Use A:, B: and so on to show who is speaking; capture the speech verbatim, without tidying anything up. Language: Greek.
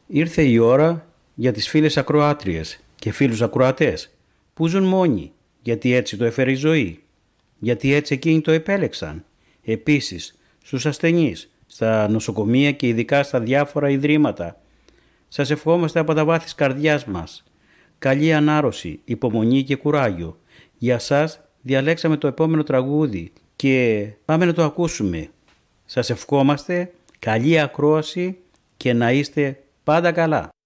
A: Ήρθε η ώρα για τις φίλες ακροάτριες και φίλους ακροατές που ζουν μόνοι, γιατί έτσι το έφερε η ζωή, γιατί έτσι εκείνοι το επέλεξαν. Επίσης, στους ασθενείς, στα νοσοκομεία και ειδικά στα διάφορα ιδρύματα. Σας ευχόμαστε από τα βάθη καρδιάς μας. Καλή ανάρρωση, υπομονή και κουράγιο. Για σας διαλέξαμε το επόμενο τραγούδι και πάμε να το ακούσουμε. Σας ευχόμαστε καλή ακρόαση και να είστε πάντα καλά.